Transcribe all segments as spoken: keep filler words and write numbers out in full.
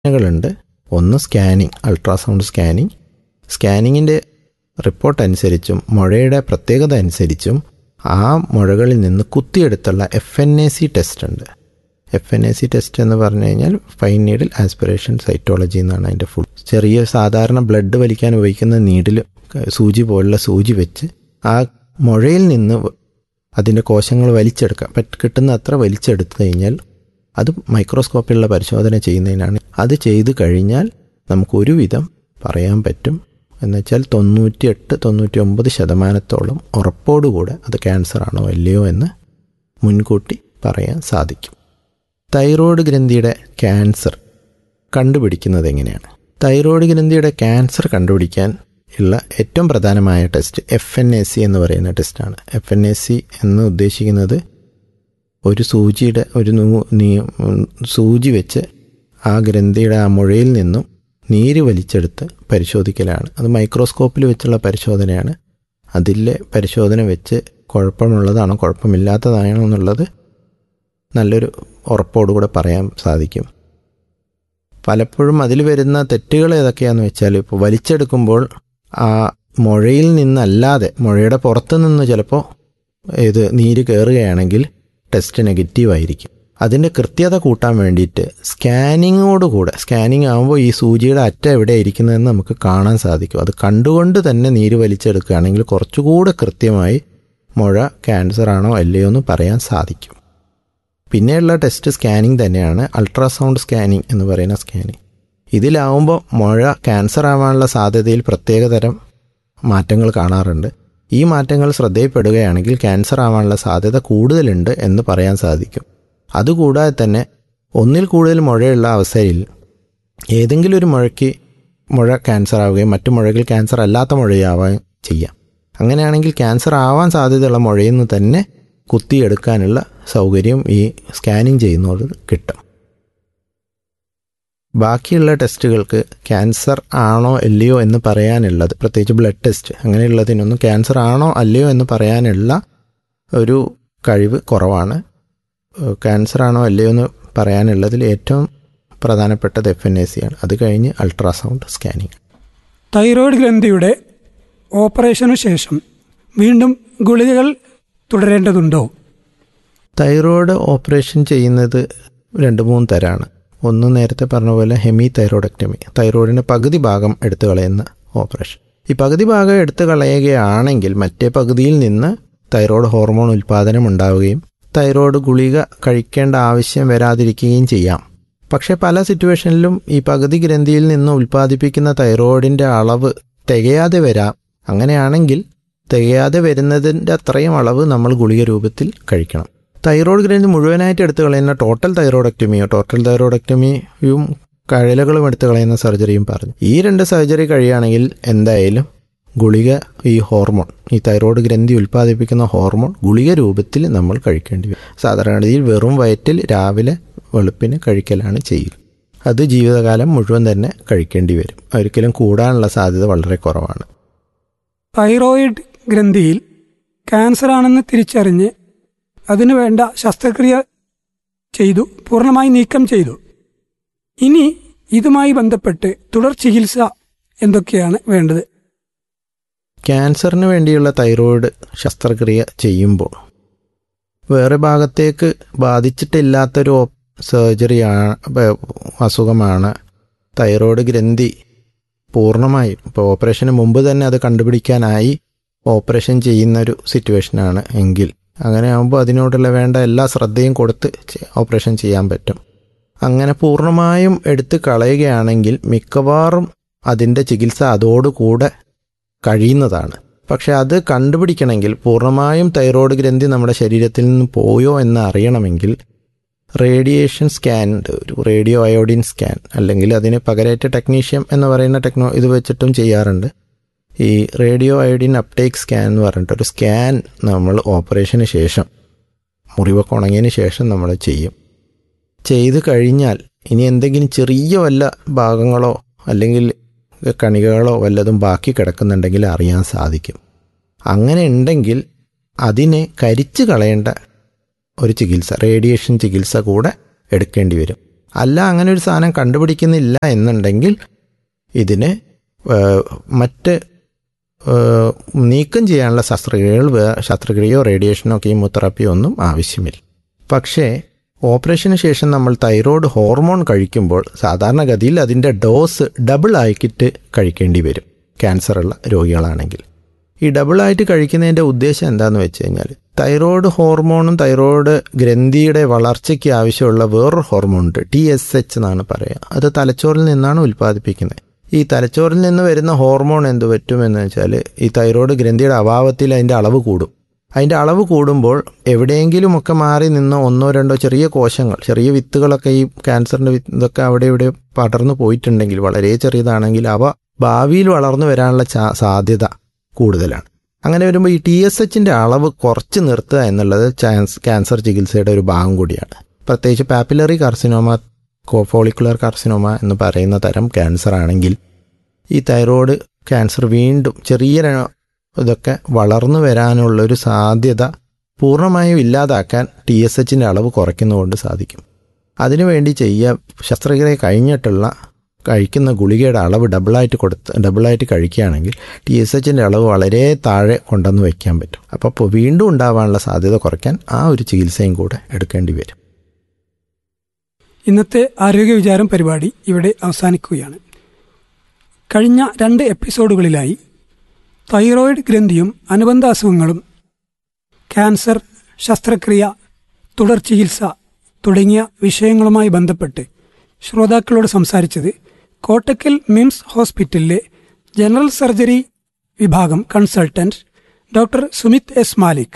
കളുണ്ട്. ഒന്ന് scanning, ultrasound scanning. സ്കാനിങ്ങിൻ്റെ report അനുസരിച്ചും മുഴയുടെ പ്രത്യേകത അനുസരിച്ചും ആ മുഴകളിൽ നിന്ന് കുത്തിയെടുത്തുള്ള F N A C test ഉണ്ട്. F N A C test എന്ന് പറഞ്ഞു കഴിഞ്ഞാൽ ഫൈൻ നീഡിൽ ആസ്പിറേഷൻ സൈറ്റോളജി എന്നാണ് അതിൻ്റെ ഫുൾ. ചെറിയ സാധാരണ ബ്ലഡ് വലിക്കാൻ ഉപയോഗിക്കുന്ന നീഡിൽ, സൂചി പോലുള്ള സൂചി വെച്ച് ആ മുഴയിൽ നിന്ന് അതിൻ്റെ കോശങ്ങൾ വലിച്ചെടുക്കാം. പറ്റ കിട്ടുന്ന അത്ര വലിച്ചെടുത്തു കഴിഞ്ഞാൽ അത് മൈക്രോസ്കോപ്പിലുള്ള പരിശോധന ചെയ്യുന്നതിനാണ്. അത് ചെയ്തു കഴിഞ്ഞാൽ നമുക്കൊരുവിധം പറയാൻ പറ്റും. എന്നുവെച്ചാൽ തൊണ്ണൂറ്റി എട്ട് തൊണ്ണൂറ്റി ഒമ്പത് ശതമാനത്തോളം ഉറപ്പോടുകൂടെ അത് ക്യാൻസർ ആണോ അല്ലയോ എന്ന് മുൻകൂട്ടി പറയാൻ സാധിക്കും. തൈറോയ്ഡ് ഗ്രന്ഥിയുടെ ക്യാൻസർ കണ്ടുപിടിക്കുന്നത് എങ്ങനെയാണ്? തൈറോയ്ഡ് ഗ്രന്ഥിയുടെ ക്യാൻസർ കണ്ടുപിടിക്കാൻ ഉള്ള ഏറ്റവും പ്രധാനമായ test F N A C എന്ന് പറയുന്ന ടെസ്റ്റാണ്. എഫ് എൻ എ സി എന്ന് ഉദ്ദേശിക്കുന്നത് ഒരു സൂചിയുടെ ഒരു സൂചി വെച്ച് ആ ഗ്രന്ഥിയുടെ ആ മുഴയിൽ നിന്നും നീര് വലിച്ചെടുത്ത് പരിശോധിക്കലാണ്. അത് മൈക്രോസ്കോപ്പിൽ വെച്ചുള്ള പരിശോധനയാണ്. അതിലെ പരിശോധന വെച്ച് കുഴപ്പമുള്ളതാണോ കുഴപ്പമില്ലാത്തതാണോ എന്നുള്ളത് നല്ലൊരു ഉറപ്പോടുകൂടെ പറയാൻ സാധിക്കും. പലപ്പോഴും അതിൽ വരുന്ന തെറ്റുകൾ ഏതൊക്കെയാണെന്ന് വെച്ചാൽ, ഇപ്പോൾ വലിച്ചെടുക്കുമ്പോൾ ആ മുഴയിൽ നിന്നല്ലാതെ മുഴയുടെ പുറത്ത് നിന്ന് ചിലപ്പോൾ ഇത് നീര് കയറുകയാണെങ്കിൽ ടെസ്റ്റ് നെഗറ്റീവായിരിക്കും. അതിൻ്റെ കൃത്യത കൂട്ടാൻ വേണ്ടിയിട്ട് സ്കാനിങ്ങോടുകൂടെ, സ്കാനിങ് ആകുമ്പോൾ ഈ സൂചിയുടെ അറ്റം എവിടെ ഇരിക്കുന്നതെന്ന് നമുക്ക് കാണാൻ സാധിക്കും. അത് കണ്ടുകൊണ്ട് തന്നെ നീര് വലിച്ചെടുക്കുകയാണെങ്കിൽ കുറച്ചുകൂടെ കൃത്യമായി മുഴ ക്യാൻസർ ആണോ അല്ലയോ എന്ന് പറയാൻ സാധിക്കും. പിന്നെയുള്ള ടെസ്റ്റ് സ്കാനിങ് തന്നെയാണ്, അൾട്രാസൗണ്ട് സ്കാനിങ് എന്ന് പറയുന്ന സ്കാനിങ്. ഇതിലാവുമ്പോൾ മുഴ ക്യാൻസർ ആവാനുള്ള സാധ്യതയിൽ പ്രത്യേകതരം മാറ്റങ്ങൾ കാണാറുണ്ട്. ഈ മാറ്റങ്ങൾ ശ്രദ്ധയിൽപ്പെടുകയാണെങ്കിൽ ക്യാൻസർ ആവാനുള്ള സാധ്യത കൂടുതലുണ്ട് എന്ന് പറയാൻ സാധിക്കും. അതുകൂടാതെ തന്നെ ഒന്നിൽ കൂടുതൽ മുഴയുള്ള അവസ്ഥയിൽ ഏതെങ്കിലും ഒരു മുഴയ്ക്ക് മുഴ ക്യാൻസർ ആവുകയും മറ്റു മുഴകൾ ക്യാൻസർ അല്ലാത്ത മുഴയാവുകയും ചെയ്യാം. അങ്ങനെയാണെങ്കിൽ ക്യാൻസർ ആവാൻ സാധ്യതയുള്ള മുഴയിൽ നിന്ന് തന്നെ കുത്തിയെടുക്കാനുള്ള സൗകര്യം ഈ സ്കാനിങ് ചെയ്യുന്നതോട് കിട്ടും. ബാക്കിയുള്ള ടെസ്റ്റുകൾക്ക് ക്യാൻസർ ആണോ അല്ലയോ എന്ന് പറയാനുള്ളത്, പ്രത്യേകിച്ച് ബ്ലഡ് ടെസ്റ്റ് അങ്ങനെയുള്ളതിനൊന്നും ക്യാൻസർ ആണോ അല്ലയോ എന്ന് പറയാനുള്ള ഒരു കഴിവ് കുറവാണ്. ക്യാൻസർ ആണോ അല്ലയോ എന്ന് പറയാനുള്ളതിൽ ഏറ്റവും പ്രധാനപ്പെട്ടത് എഫ് എൻ എ സി ആണ്. അത് കഴിഞ്ഞ് അൾട്രാസൗണ്ട് സ്കാനിങ്. തൈറോയ്ഡ് ഗ്രന്ഥിയുടെ ഓപ്പറേഷനു ശേഷം വീണ്ടും ഗുളികകൾ തുടരേണ്ടതുണ്ടോ? തൈറോയ്ഡ് ഓപ്പറേഷൻ ചെയ്യുന്നത് രണ്ട് മൂന്ന് തരമാണ്. ഒന്ന് നേരത്തെ പറഞ്ഞ പോലെ ഹെമി തൈറോയ്ഡക്ടമി, തൈറോയിഡിൻ്റെ പകുതി ഭാഗം എടുത്തു കളയുന്ന ഓപ്പറേഷൻ. ഈ പകുതി ഭാഗം എടുത്തു കളയുകയാണെങ്കിൽ മറ്റേ പകുതിയിൽ നിന്ന് തൈറോയ്ഡ് ഹോർമോൺ ഉൽപ്പാദനം ഉണ്ടാവുകയും തൈറോയ്ഡ് ഗുളിക കഴിക്കേണ്ട ആവശ്യം വരാതിരിക്കുകയും ചെയ്യാം. പക്ഷേ പല സിറ്റുവേഷനിലും ഈ പകുതി ഗ്രന്ഥിയിൽ നിന്ന് ഉൽപ്പാദിപ്പിക്കുന്ന തൈറോയിഡിൻ്റെ അളവ് തികയാതെ വരാം. അങ്ങനെയാണെങ്കിൽ തികയാതെ വരുന്നതിൻ്റെ അത്രയും അളവ് നമ്മൾ ഗുളിക രൂപത്തിൽ കഴിക്കണം. തൈറോയ്ഡ് ഗ്രന്ഥി മുഴുവനായിട്ട് എടുത്തു കളയുന്ന ടോട്ടൽ തൈറോയ്ഡക്ടമിയോ ടോട്ടൽ തൈറോയ്ഡക്ടമിയും കഴലുകളും എടുത്തു കളയുന്ന സർജറിയും പറഞ്ഞു. ഈ രണ്ട് സർജറി കഴിയുകയാണെങ്കിൽ എന്തായാലും ഗുളിക, ഈ ഹോർമോൺ, ഈ തൈറോയ്ഡ് ഗ്രന്ഥി ഉൽപ്പാദിപ്പിക്കുന്ന ഹോർമോൺ ഗുളിക രൂപത്തിൽ നമ്മൾ കഴിക്കേണ്ടി വരും. സാധാരണഗതിയിൽ വെറും വയറ്റിൽ രാവിലെ വെളുപ്പിന് കഴിക്കലാണ് ചെയ്യുക. അത് ജീവിതകാലം മുഴുവൻ തന്നെ കഴിക്കേണ്ടി വരും. ഒരിക്കലും കൂടാനുള്ള സാധ്യത വളരെ കുറവാണ്. തൈറോയിഡ് ഗ്രന്ഥിയിൽ ക്യാൻസർ ആണെന്ന് തിരിച്ചറിഞ്ഞ് അതിനു വേണ്ട ശസ്ത്രക്രിയ ചെയ്തു, പൂർണ്ണമായി നീക്കം ചെയ്തു. ഇനി ഇതുമായി ബന്ധപ്പെട്ട് തുടർ ചികിത്സ എന്തൊക്കെയാണ് വേണ്ടത്? ക്യാൻസറിന് വേണ്ടിയുള്ള തൈറോയ്ഡ് ശസ്ത്രക്രിയ ചെയ്യുമ്പോൾ വേറെ ഭാഗത്തേക്ക് ബാധിച്ചിട്ടില്ലാത്തൊരു സർജറിയാണ്, അസുഖമാണ് തൈറോയ്ഡ് ഗ്രന്ഥി പൂർണ്ണമായും. ഇപ്പോൾ ഓപ്പറേഷന് മുമ്പ് തന്നെ അത് കണ്ടുപിടിക്കാനായി ഓപ്പറേഷൻ ചെയ്യുന്നൊരു സിറ്റുവേഷനാണ് എങ്കിൽ അങ്ങനെ ആകുമ്പോൾ അതിനോടുള്ള വേണ്ട എല്ലാ ശ്രദ്ധയും കൊടുത്ത് ഓപ്പറേഷൻ ചെയ്യാൻ പറ്റും. അങ്ങനെ പൂർണ്ണമായും എടുത്ത് കളയുകയാണെങ്കിൽ മിക്കവാറും അതിൻ്റെ ചികിത്സ അതോടുകൂടെ കഴിയുന്നതാണ്. പക്ഷെ അത് കണ്ടുപിടിക്കണമെങ്കിൽ, പൂർണ്ണമായും തൈറോയ്ഡ് ഗ്രന്ഥി നമ്മുടെ ശരീരത്തിൽ നിന്ന് പോയോ എന്ന് അറിയണമെങ്കിൽ റേഡിയേഷൻ സ്കാൻ, ഒരു റേഡിയോ അയോഡിൻ സ്കാൻ, അല്ലെങ്കിൽ അതിന് പകരേറ്റ ടെക്നീഷ്യം എന്ന് പറയുന്ന ടെക്നോ ഇത് വെച്ചിട്ടും ചെയ്യാറുണ്ട്. ഈ റേഡിയോ അയോഡിൻ അപ്ടേക്ക് സ്കാൻ എന്ന് പറഞ്ഞിട്ടൊരു സ്കാൻ നമ്മൾ ഓപ്പറേഷന് ശേഷം, മുറിവൊക്കെ ഉണങ്ങിയതിന് ശേഷം നമ്മൾ ചെയ്യും. ചെയ്ത് കഴിഞ്ഞാൽ ഇനി എന്തെങ്കിലും ചെറിയ വല്ല ഭാഗങ്ങളോ അല്ലെങ്കിൽ കണികകളോ വല്ലതും ബാക്കി കിടക്കുന്നുണ്ടെങ്കിൽ അറിയാൻ സാധിക്കും. അങ്ങനെ ഉണ്ടെങ്കിൽ അതിനെ കരിച്ച് കളയേണ്ട ഒരു ചികിത്സ, റേഡിയേഷൻ ചികിത്സ കൂടെ എടുക്കേണ്ടി വരും. അല്ല അങ്ങനെ ഒരു സാധനം കണ്ടുപിടിക്കുന്നില്ല എന്നുണ്ടെങ്കിൽ ഇതിന് മറ്റ് നീക്കം ചെയ്യാനുള്ള ശസ്ത്രക്രിയകൾ ശസ്ത്രക്രിയയോ റേഡിയേഷനോ കീമോതെറാപ്പിയോ ഒന്നും ആവശ്യമില്ല. പക്ഷേ ഓപ്പറേഷന് ശേഷം നമ്മൾ തൈറോയ്ഡ് ഹോർമോൺ കഴിക്കുമ്പോൾ സാധാരണഗതിയിൽ അതിൻ്റെ ഡോസ് ഡബിൾ ആക്കിയിട്ട് കഴിക്കേണ്ടി വരും ക്യാൻസറുള്ള രോഗികളാണെങ്കിൽ. ഈ ഡബിളായിട്ട് കഴിക്കുന്നതിൻ്റെ ഉദ്ദേശം എന്താണെന്ന് വെച്ച് കഴിഞ്ഞാൽ തൈറോയ്ഡ് ഹോർമോണും തൈറോയ്ഡ് ഗ്രന്ഥിയുടെ വളർച്ചയ്ക്ക് ആവശ്യമുള്ള വേറൊരു ഹോർമോൺ ഉണ്ട്, ടി എസ് എച്ച് എന്നാണ് പറയുക. അത് തലച്ചോറിൽ നിന്നാണ് ഉൽപ്പാദിപ്പിക്കുന്നത്. ഈ തലച്ചോറിൽ നിന്ന് വരുന്ന ഹോർമോൺ എന്ത് പറ്റുമെന്ന് വെച്ചാൽ ഈ തൈറോയ്ഡ് ഗ്രന്ഥിയുടെ അഭാവത്തിൽ അതിൻ്റെ അളവ് കൂടും. അതിൻ്റെ അളവ് കൂടുമ്പോൾ എവിടെയെങ്കിലുമൊക്കെ മാറി നിന്ന് ഒന്നോ രണ്ടോ ചെറിയ കോശങ്ങൾ, ചെറിയ വിത്തുകളൊക്കെ ഈ ക്യാൻസറിൻ്റെ വിത്ത് ഇതൊക്കെ അവിടെ ഇവിടെ പടർന്നു പോയിട്ടുണ്ടെങ്കിൽ, വളരെ ചെറിയതാണെങ്കിൽ അവ ഭാവിയിൽ വളർന്നു വരാനുള്ള സാധ്യത കൂടുതലാണ്. അങ്ങനെ വരുമ്പോൾ ഈ ടി എസ് എച്ചിൻ്റെ അളവ് കുറച്ച് നിർത്തുക എന്നുള്ളത് ചാൻസ് ക്യാൻസർ ചികിത്സയുടെ ഒരു ഭാഗം കൂടിയാണ്. പ്രത്യേകിച്ച് പാപ്പിലറി കാർസിനോമ, ഫോളിക്കുലർ കാർസിനോമ എന്ന് പറയുന്ന തരം ക്യാൻസർ ആണെങ്കിൽ ഈ തൈറോയ്ഡ് ക്യാൻസർ വീണ്ടും ചെറിയ ഇതൊക്കെ വളർന്നു വരാനുള്ളൊരു സാധ്യത പൂർണ്ണമായും ഇല്ലാതാക്കാൻ ടി എസ് എച്ചിൻ്റെ അളവ് കുറയ്ക്കുന്നതുകൊണ്ട് സാധിക്കും. അതിനുവേണ്ടി ചെയ്യുക, ശസ്ത്രക്രിയ കഴിഞ്ഞിട്ടുള്ള കഴിക്കുന്ന ഗുളികയുടെ അളവ് ഡബിളായിട്ട് കൊടുത്ത് ഡബിളായിട്ട് കഴിക്കുകയാണെങ്കിൽ ടി എസ് എച്ചിൻ്റെ അളവ് വളരെ താഴെ കൊണ്ടുവന്ന് വയ്ക്കാൻ പറ്റും. അപ്പോൾ വീണ്ടും ഉണ്ടാവാനുള്ള സാധ്യത കുറയ്ക്കാൻ ആ ഒരു ചികിത്സയും കൂടെ എടുക്കേണ്ടി വരും. ഇന്നത്തെ ആരോഗ്യ വിചാരം പരിപാടി ഇവിടെ അവസാനിക്കുകയാണ്. കഴിഞ്ഞ രണ്ട് എപ്പിസോഡുകളിലായി തൈറോയിഡ് ഗ്രന്ഥിയും അനുബന്ധ അസുഖങ്ങളും, ക്യാൻസർ, ശസ്ത്രക്രിയ, തുടർ ചികിത്സ തുടങ്ങിയ വിഷയങ്ങളുമായി ബന്ധപ്പെട്ട് ശ്രോതാക്കളോട് സംസാരിച്ചത് കോട്ടക്കൽ മിംസ് ഹോസ്പിറ്റലിലെ ജനറൽ സർജറി വിഭാഗം consultant doctor Sumit S Malik.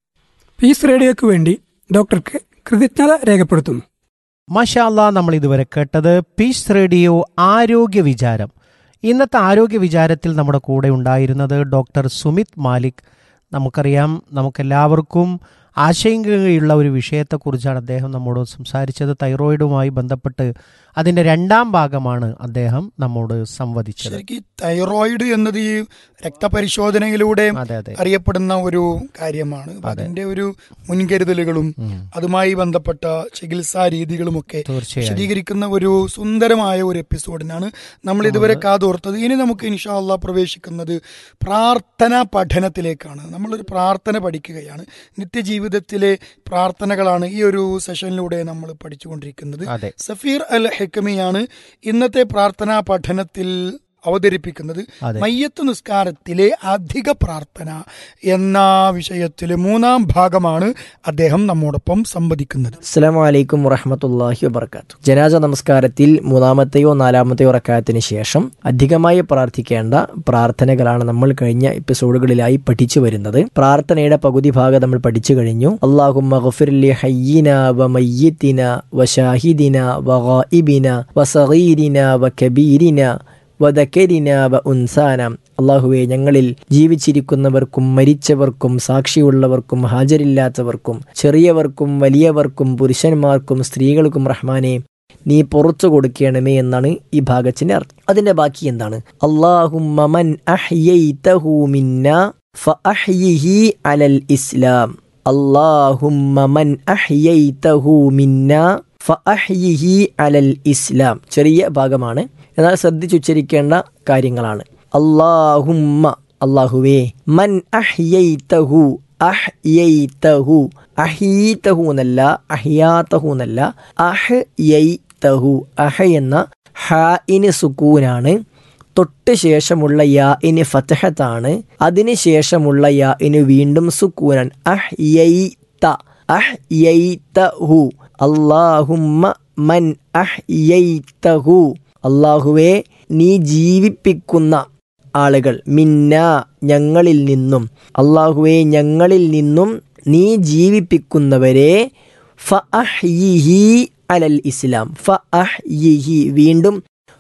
Piece റേഡിയോയ്ക്ക് വേണ്ടി ഡോക്ടർക്ക് കൃതജ്ഞത രേഖപ്പെടുത്തുന്നു. മാഷാ അല്ലാഹ്, നമ്മൾ ഇതുവരെ കേട്ടത് പീസ് റേഡിയോ ആരോഗ്യ വിചാരം. ഇന്നത്തെ ആരോഗ്യ വിചാരത്തിൽ നമ്മുടെ കൂടെ ഉണ്ടായിരുന്നത് ഡോക്ടർ സുമിത് മാലിക്. നമുക്കറിയാം, നമുക്കെല്ലാവർക്കും ആശങ്കയുള്ള ഒരു വിഷയത്തെക്കുറിച്ചാണ് അദ്ദേഹം നമ്മോട് സംസാരിച്ചത്. തൈറോയിഡുമായി ബന്ധപ്പെട്ട് അതിൻ്റെ രണ്ടാം ഭാഗമാണ് അദ്ദേഹം നമ്മോട് സംവദിച്ചത്. ശരിക്കും തൈറോയിഡ് എന്നത് ഈ രക്തപരിശോധനയിലൂടെ അറിയപ്പെടുന്ന ഒരു കാര്യമാണ്. അതിന്റെ ഒരു മുൻകരുതലുകളും അതുമായി ബന്ധപ്പെട്ട ചികിത്സാ രീതികളുമൊക്കെ വിശദീകരിക്കുന്ന ഒരു സുന്ദരമായ ഒരു എപ്പിസോഡിനാണ് നമ്മൾ ഇതുവരെ കാതോർത്തത്. ഇനി നമുക്ക് ഇൻഷാ അല്ലാഹ് പ്രവേശിക്കുന്നത് പ്രാർത്ഥന പഠനത്തിലേക്കാണ്. നമ്മളൊരു പ്രാർത്ഥന പഠിക്കുകയാണ്. നിത്യജീവിതത്തിലെ പ്രാർത്ഥനകളാണ് ഈ ഒരു സെഷനിലൂടെ നമ്മൾ പഠിച്ചുകൊണ്ടിരിക്കുന്നത്. സഫീർ അൽ ഹെക്കമിയാണ് ഇന്നത്തെ പ്രാർത്ഥനാ പഠനത്തിൽ അവതരിപ്പിക്കുന്നത്. മയ്യത്ത് നിസ്കാരത്തിലെ അധിക പ്രാർത്ഥന എന്ന വിഷയത്തിലെ മൂന്നാം ഭാഗമാണ് അദ്ദേഹം നമ്മോടൊപ്പം സംവദിക്കുന്നത്. അസ്സലാമു അലൈക്കും വറഹ്മത്തുള്ളാഹി വബറകാതുഹു. ജനാസ നമസ്കാരത്തിൽ മൂന്നാമത്തെയോ നാലാമത്തെയോ റക്അത്തിന് ശേഷം അധികമായി പ്രാർത്ഥിക്കേണ്ട പ്രാർത്ഥനകളാണ് നമ്മൾ കഴിഞ്ഞ എപ്പിസോഡുകളിലായി പഠിച്ചു വരുന്നത്. പ്രാർത്ഥനയുടെ പകുതി ഭാഗം നമ്മൾ പഠിച്ചു കഴിഞ്ഞു. അല്ലാഹുമ്മ ഗഫിർ ലി ഹയ്യിനാ വ മയ്യിത്തിനാ വ ഷാഹിദിനാ വ ഗായിബിനാ വ സഗീരിനാ വ കബീരിനാ വദകരിന വ ഉൻസാന. അള്ളാഹുവെ, ഞങ്ങളിൽ ജീവിച്ചിരിക്കുന്നവർക്കും മരിച്ചവർക്കും സാക്ഷിയുള്ളവർക്കും ഹാജരില്ലാത്തവർക്കും ചെറിയവർക്കും വലിയവർക്കും പുരുഷന്മാർക്കും സ്ത്രീകൾക്കും റഹ്മാനെ നീ പുറത്തു കൊടുക്കണമേ എന്നാണ് ഈ ഭാഗത്തിന്റെ അർത്ഥം. അതിന്റെ ബാക്കി എന്താണ്? അല്ലാഹുമ്മ മൻ അഹ്യൈതഹു മിന്നാ ഫഅഹ്യിഹി അലൽ ഇസ്ലാം. അല്ലാഹുമ്മ മൻ അഹ്യൈതഹു മിന്നാ ഫഅഹ്യിഹി അലൽ ഇസ്ലാം. ചെറിയ ഭാഗമാണ്, എന്നാൽ ശ്രദ്ധിച്ചുച്ചരിക്കേണ്ട കാര്യങ്ങളാണ്. അല്ലാഹുമ്മ, അല്ലാഹുവേ, മൻ അഹ്യൈതഹു, അഹ്യൈതഹു, അഹീതഹു എന്നല്ല, അഹ്യാതഹു എന്നല്ല, അഹ്യൈതഹു. അഹ് എന്ന ഹാഇന് സുക്കൂനാണ്, തൊട്ട് ശേഷമുള്ള യാഇന് ഫത്ഹത്താണ്, അതിന് ശേഷമുള്ള യാഇന് വീണ്ടും സുക്കൂനാണ്. അഹ്യൈത, അഹ്യൈതഹു. അല്ലാഹുമ്മ മൻ അഹ്യൈതഹു. അല്ലാഹുവേ, നീ ജീവിപ്പിക്കുന്ന ആളുകൾ, മിന്ന ഞങ്ങളിൽ നിന്നും, അല്ലാഹുവേ ഞങ്ങളിൽ നിന്നും നീ ജീവിപ്പിക്കുന്നവരെ, ഫഅഹ്യിഹി അലൽ ഇസ്ലാം. ഫഅഹ്യിഹി, വീണ്ടും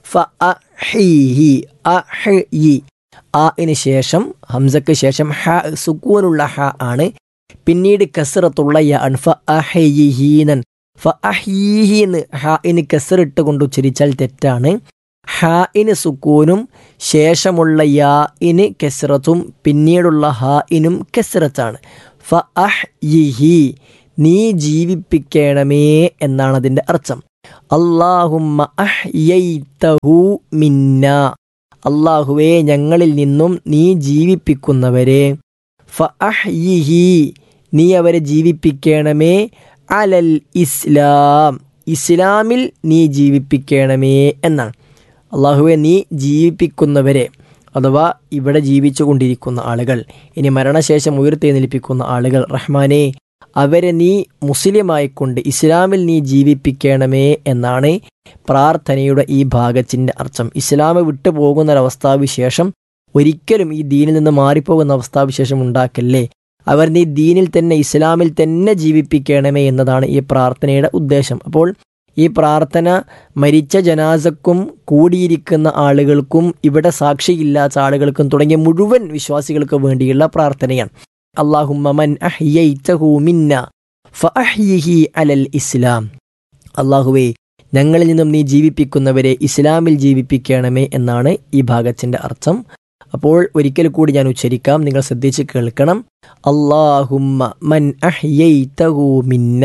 ഫഅഹ്യിഹി, അഹ്യി. ആഇന് ശേഷം ഹംസക്ക് ശേഷം ഹ, സുക്കൂനുള്ള ഹ ആണ്, പിന്നീട് കസ്റത്തുള്ള യ ആണ്. ഫഅഹ്യിഹീനൻ, ഫഅഹ്യിഹി എന്ന് ഹാഇന് കസ്റിട്ട് കൊണ്ട് ഉച്ചരിച്ചാൽ തെറ്റാണ്. ഹാഇന് സുക്കൂനും ശേഷമുള്ള യാഇന് കസ്റത്തും പിന്നീടുള്ള ഹാഇനും കസ്റത്താണ്. ഫഅഹ്യിഹി, നീ ജീവിപ്പിക്കണമേ എന്നാണ് അതിൻ്റെ അർത്ഥം. അല്ലാഹുമ്മ അഹ്യൈതഹു മിന്ന, അല്ലാഹുവേ ഞങ്ങളിൽ നിന്നും നീ ജീവിപ്പിക്കുന്നവരെ, ഫഅഹ്യിഹി നീ അവരെ ജീവിപ്പിക്കണമേ, അലൽ ഇസ്ലാം ഇസ്ലാമിൽ നീ ജീവിപ്പിക്കണമേ എന്നാണ്. അല്ലാഹുവേ നീ ജീവിപ്പിക്കുന്നവരെ, അഥവാ ഇവിടെ ജീവിച്ചു കൊണ്ടിരിക്കുന്ന ആളുകൾ, ഇനി മരണശേഷം ഉയർത്തെഴുന്നേൽപ്പിക്കുന്ന ആളുകൾ, റഹ്മാനെ അവരെ നീ മുസ്ലിമായിക്കൊണ്ട് ഇസ്ലാമിൽ നീ ജീവിപ്പിക്കണമേ എന്നാണ് പ്രാർത്ഥനയുടെ ഈ ഭാഗത്തിൻ്റെ അർത്ഥം. ഇസ്ലാം വിട്ടു പോകുന്നൊരവസ്ഥാവിശേഷം ഒരിക്കലും ഈ ദീനിൽ നിന്ന് മാറിപ്പോകുന്ന അവസ്ഥാവിശേഷം ഉണ്ടാക്കല്ലേ, അവർ നീ ദീനിൽ തന്നെ ഇസ്ലാമിൽ തന്നെ ജീവിപ്പിക്കണമേ എന്നതാണ് ഈ പ്രാർത്ഥനയുടെ ഉദ്ദേശം. അപ്പോൾ ഈ പ്രാർത്ഥന മരിച്ച ജനാസക്കും കൂടിയിരിക്കുന്ന ആളുകൾക്കും ഇവിടെ സാക്ഷിയില്ലാത്ത ആളുകൾക്കും തുടങ്ങിയ മുഴുവൻ വിശ്വാസികൾക്ക് വേണ്ടിയുള്ള പ്രാർത്ഥനയാണ്. അല്ലാഹുമ്മ മൻ അഹ്യൈതഹു മിന്ന ഫഅഹ്യിഹി അലൽ ഇസ്ലാം, അല്ലാഹുവേ ഞങ്ങളിൽ നിന്നും നീ ജീവിപ്പിക്കുന്നവരെ ഇസ്ലാമിൽ ജീവിപ്പിക്കണമേ എന്നാണ് ഈ ഭാഗത്തിൻ്റെ അർത്ഥം. അപ്പോൾ ഒരിക്കൽ കൂടി ഞാൻ ഉച്ചരിക്കാം, നിങ്ങൾ ശ്രദ്ധിച്ച് കേൾക്കണം. അല്ലാഹുമ്മ മൻ അഹ്യൈതഹു മിന്ന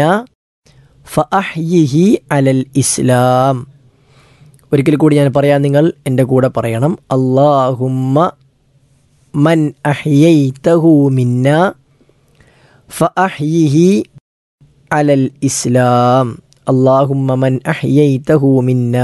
ഫഅഹ്യിഹി അലൽ ഇസ്ലാം. ഒരിക്കൽ കൂടി ഞാൻ പറയാം, നിങ്ങൾ എൻ്റെ കൂടെ പറയണം. അല്ലാഹുമ്മ മൻ അഹ്യൈതഹു മിന്ന ഫഅഹ്യിഹി അലൽ ഇസ്ലാം. അല്ലാഹുമ്മ മൻ അഹ്യൈതഹു മിന്ന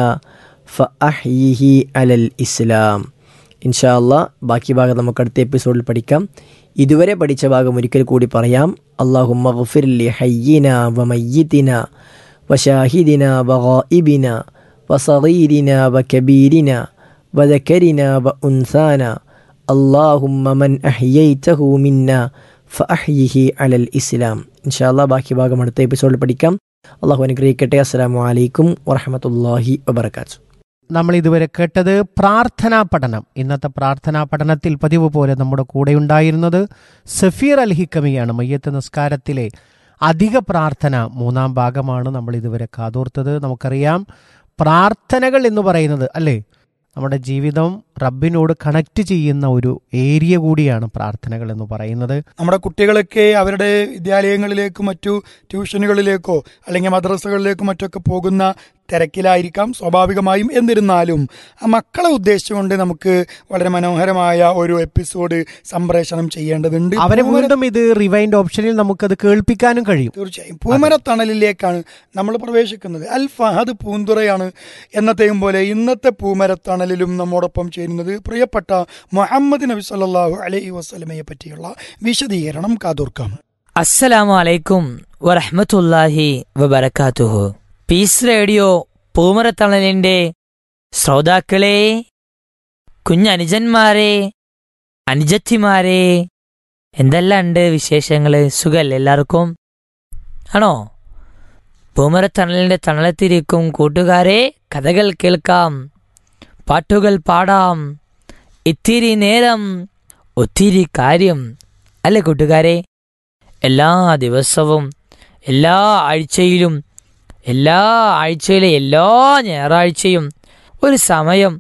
ഫഅഹ്യിഹി അലൽ ഇസ്ലാം. ഇൻഷാ അല്ലാഹ് ബാക്കി ഭാഗം നമുക്ക് അടുത്ത എപ്പിസോഡിൽ പഠിക്കാം. ഇതുവരെ പഠിച്ച ഭാഗം ഒരിക്കൽ കൂടി പറയാം. അല്ലാഹുമ്മ ഗ്ഫിർ ലി ഹയ്യിന വമയ്യിതിന വശാഹിദിന വഗായിബിന വസഗീരിന വകബീരിന വദകരിന വഉൻസാന അല്ലാഹുമ്മ മൻ അഹ്യൈതഹു മിന്ന ഫഅഹ്യിഹി അലൽ ഇസ്ലാം. ഇൻഷാ അല്ലാഹ് ബാക്കി ഭാഗം അടുത്ത എപ്പിസോഡിൽ പഠിക്കാം. അള്ളാഹു അനുഗ്രഹിക്കട്ടെ. അസ്സലാമു അലൈക്കും വറഹ്മത്തുള്ളാഹി വബറകാതുഹു. നമ്മൾ ഇതുവരെ കേട്ടത് പ്രാർത്ഥനാ പഠനം. ഇന്നത്തെ പ്രാർത്ഥനാ പഠനത്തിൽ പതിവ് പോലെ നമ്മുടെ കൂടെ ഉണ്ടായിരുന്നത് സഫീർ അൽ ഹിക്കമിയാണ്. മയ്യത്ത് നിസ്കാരത്തിലെ അധിക പ്രാർത്ഥന മൂന്നാം ഭാഗമാണ് നമ്മൾ ഇതുവരെ കാതോർത്തത്. നമുക്കറിയാം, പ്രാർത്ഥനകൾ എന്ന് പറയുന്നത് അല്ലേ, നമ്മുടെ ജീവിതം റബ്ബിനോട് കണക്ട് ചെയ്യുന്ന ഒരു ഏരിയ കൂടിയാണ് പ്രാർത്ഥനകൾ എന്ന് പറയുന്നത്. നമ്മുടെ കുട്ടികളൊക്കെ അവരുടെ വിദ്യാലയങ്ങളിലേക്കോ മറ്റു ട്യൂഷനുകളിലേക്കോ അല്ലെങ്കിൽ മദ്രസകളിലേക്കോ മറ്റൊക്കെ പോകുന്ന തിരക്കിലായിരിക്കാം സ്വാഭാവികമായും. എന്നിരുന്നാലും ആ മക്കളെ ഉദ്ദേശിച്ചുകൊണ്ട് നമുക്ക് വളരെ മനോഹരമായ ഒരു എപ്പിസോഡ് സംപ്രേഷണം ചെയ്യേണ്ടതുണ്ട്. അവരെ വീണ്ടും ഇത് റിവൈൻഡ് ഓപ്ഷനിൽ നമുക്കത് കേൾപ്പിക്കാനും കഴിയും. തീർച്ചയായും പൂമരത്തണലിലേക്കാണ് നമ്മൾ പ്രവേശിക്കുന്നത്. അൽ ഫഹദ് പൂന്തുറയാണ് എന്നത്തെയും പോലെ ഇന്നത്തെ പൂമരത്തണലിലും നമ്മോടൊപ്പം ചേരുന്നത് പ്രിയപ്പെട്ട മുഹമ്മദ് നബി സല്ലല്ലാഹു അലൈഹി വസല്ലമയെ പറ്റിയുള്ള വിശദീകരണം കാതോർക്കാം. അസ്സലാമു അലൈക്കും വറഹ്മത്തുള്ളാഹി വബറകാതുഹു. പീസ് റേഡിയോ പൂമരത്തണലിന്റെ ശ്രോതാക്കളെ, കുഞ്ഞനുജന്മാരെ, അനുജത്തിമാരെ, എന്തെല്ലാം ഉണ്ട് വിശേഷങ്ങൾ? സുഖല്ലേ എല്ലാവർക്കും? ആണോ? പൂമരത്തണലിന്റെ തണലത്തിരിക്കും കൂട്ടുകാരെ, കഥകൾ കേൾക്കാം, പാട്ടുകൾ പാടാം, ഇത്തിരി നേരം ഒത്തിരി കാര്യം അല്ലേ കൂട്ടുകാരെ? എല്ലാ ദിവസവും എല്ലാ ആഴ്ചയിലും എല്ലാ ആഴ്ചയിലെ എല്ലാ ഞായറാഴ്ചയും ഒരു സമയം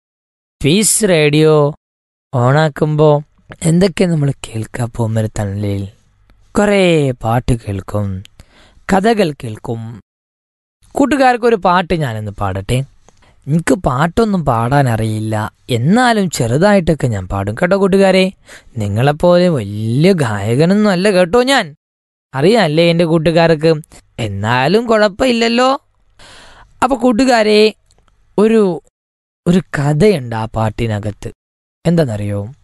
പീസ് റേഡിയോ ഓണാക്കുമ്പോൾ എന്തൊക്കെ നമ്മൾ കേൾക്കുക? പൂമരത്തണലിൽ കുറേ പാട്ട് കേൾക്കും, കഥകൾ കേൾക്കും. കൂട്ടുകാർക്കൊരു പാട്ട് ഞാനിന്ന് പാടട്ടെ. എനിക്ക് പാട്ടൊന്നും പാടാൻ അറിയില്ല, എന്നാലും ചെറുതായിട്ടൊക്കെ ഞാൻ പാടും കേട്ടോ കൂട്ടുകാരെ. നിങ്ങളെപ്പോലെ വലിയ ഗായകനൊന്നും അല്ല കേട്ടോ ഞാൻ, അറിയാമല്ലേ എൻ്റെ കൂട്ടുകാർക്ക്. എന്നാലും കുഴപ്പമില്ലല്ലോ. അപ്പോൾ കൂട്ടുകാരെ, ഒരു ഒരു കഥയുണ്ട് ആ പാട്ടിനകത്ത്. എന്താണെന്നറിയോ?